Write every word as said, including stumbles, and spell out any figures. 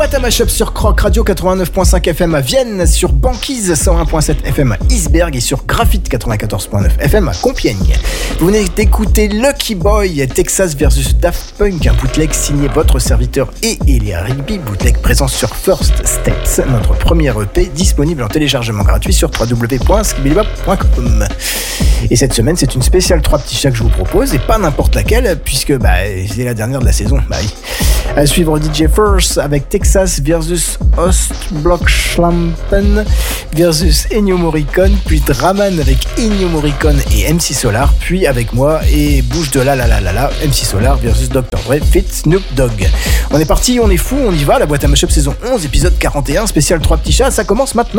Boîte à mashup sur Croc Radio quatre-vingt-neuf virgule cinq F M à Vienne, sur Banquise cent un virgule sept F M à Isberg et sur Graphite quatre-vingt-quatorze virgule neuf F M à Compiègne. Vous venez d'écouter Lucky Boy, Texas versus Daft Punk, un bootleg signé votre serviteur et Elia Rigby, bootleg présent sur First Steps, notre premier E P disponible en téléchargement gratuit sur w w w point skibidi-bop point com. Et cette semaine, c'est une spéciale trois petits chats que je vous propose, et pas n'importe laquelle, puisque bah, c'est la dernière de la saison. Bah, oui. À suivre D J First avec Texas versus Ostblockschlampen versus Ennio Morricone, puis Draman avec Ennio Morricone et M C Solar, puis avec moi et Bouche de la la la la la, M C Solar versus docteur Dre fit Snoop Dogg. On est parti, on est fou, on y va, la boîte à mashup saison onze, épisode quarante et un, spécial trois petits chats, ça commence maintenant.